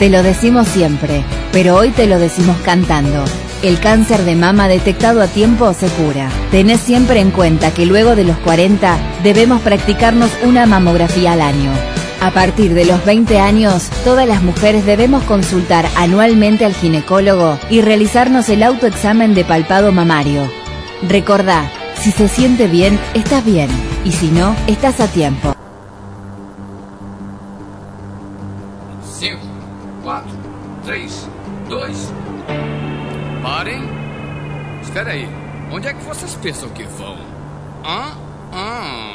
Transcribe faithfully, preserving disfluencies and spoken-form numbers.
Te lo decimos siempre, pero hoy te lo decimos cantando. El cáncer de mama detectado a tiempo se cura. Tenés siempre en cuenta que luego de los cuarenta debemos practicarnos una mamografía al año. A partir de los veinte años, todas las mujeres debemos consultar anualmente al ginecólogo y realizarnos el autoexamen de palpado mamario. Recordá, si se siente bien, estás bien, y si no, estás a tiempo. cinco, quatro, três, dois... Parem! Espera aí, onde é que vocês pensam que vão? Hã? Hã?